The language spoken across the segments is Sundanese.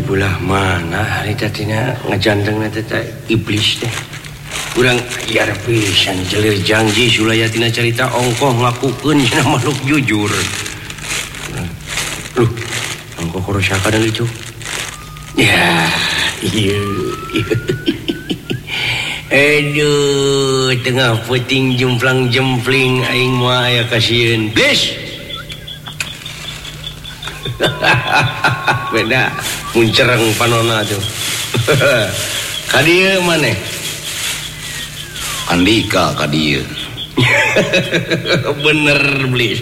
Ibulah mana hari tadinya ngejandeng teh iblis teh. Urang iar pisan jelir janji sulaya tina cerita ongkoh ngakukeun cenah makhluk jujur. Loh, ongkoh korosaka deui cu. Ya, iya. Aduh, tengah puting jemplang-jempling aing mah aya kasieun. Blis. Beda muncereng panona tuh. Kadieu maneh? Andika kadieu. Bener Blis.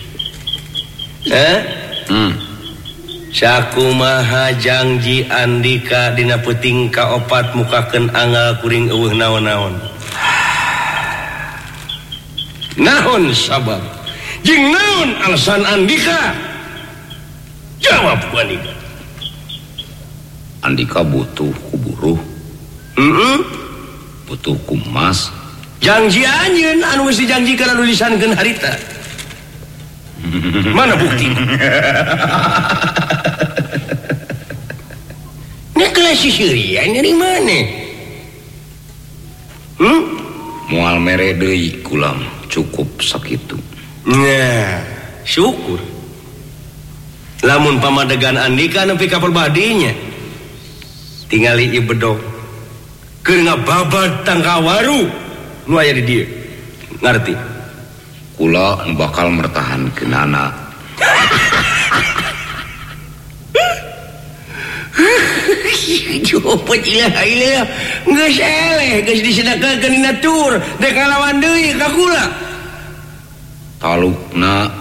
Sakumaha janji Andika dina peuting kaopat mukakeun anggal kuring eueuh naon-naon. Naon sabab? Jeung naon alasan Andika? Jawab ku Andika. Andika butuh ku buruh. Butuh ku emas. Janji anjeun anu geus dijanjikeun anu disankeun harita. Mana bukti? Nek kelas sisirian dari mana? Moal mere deui kulam cukup sakitu. Nah, syukur. Lamun pamadegan Andika nepi ka perbadinya. Tingali ieu bedog. Keur ngababad tangkawaru nu aya di dieu. Ngarti? Kula bakal mertahankeun anak. Jopet ilah geus eleh geus disedekakeun dina tur dek ngalawan deui ka kula. Talukna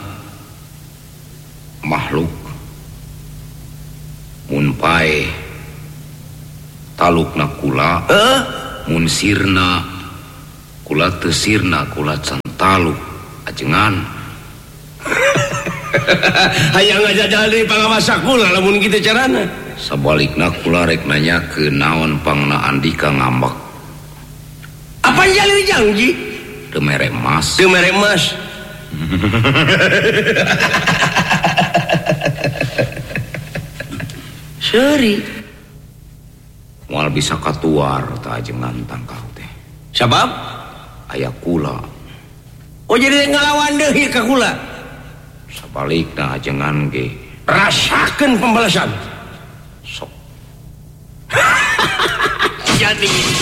makhluk mun pae talukna kula mun sirna kula teu sirna kula can taluk ajengan. Hayang ngajajal deui pangawasa kula lamun kitu carana. Sabalikna kula rek nanyakeun naon pangna Andika ngambek. Apa jalur janji? Teu mere emas. Teu mere emas. Seri. Moal bisa katuar tah ajengan tangkau teh. Sabab aya kula. Oh jadi ngalawan deui ka kula. Sabalikna ajengan ge rasakeun pembalasan. Sok. Jadi